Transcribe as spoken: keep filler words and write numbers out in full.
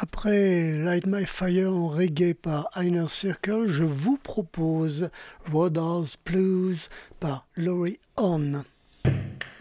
Après Light My Fire en reggae par Inner Circle, je vous propose Rodolphe Blues par Laurie Horn.